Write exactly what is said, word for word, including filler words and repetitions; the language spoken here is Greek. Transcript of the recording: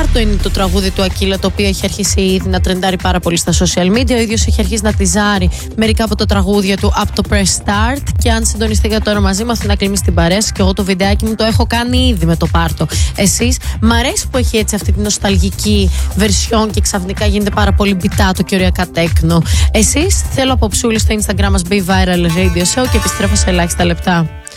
Πάρτο είναι το τραγούδι του Ακύλα, το οποίο έχει αρχίσει ήδη να τρεντάρει πάρα πολύ στα social media. Ο ίδιος έχει αρχίσει να τιζάρει μερικά από τα τραγούδια του από το Press Start. Και αν συντονιστείτε τώρα μαζί μας, να κλείνει την παρέα σας. Και εγώ το βιντεάκι μου το έχω κάνει ήδη με το Πάρτο. Εσείς, μ' αρέσει που έχει έτσι αυτή την νοσταλγική version και ξαφνικά γίνεται πάρα πολύ μπιτάτο και ωριακά τέκνο. Εσείς, θέλω απόψούλη στο Instagram μας Be Viral Radio Show και επιστρέφω σε ελάχιστα λεπτά.